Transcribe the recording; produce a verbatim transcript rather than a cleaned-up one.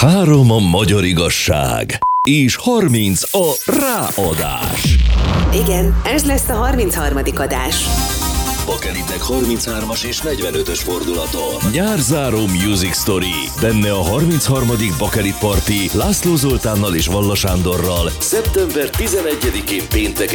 Három a magyar igazság, és harminc a ráadás. Igen, ez lesz a harmincharmadik adás. Bakelitnek harminchármas és negyvenötös fordulaton. Nyárzáró Music Story. Benne a harmincharmadik Bakelit Party László Zoltánnal és Valla Sándorral szeptember tizenegyedikén pénteken